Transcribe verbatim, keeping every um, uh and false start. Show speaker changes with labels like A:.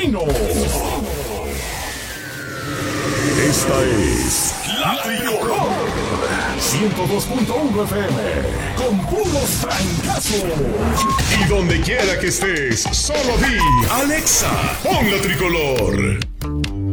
A: Camerino. Esta es La Tricolor ciento dos punto uno F M con puros francazos. Y donde quiera que estés, solo di Alexa, pon La Tricolor.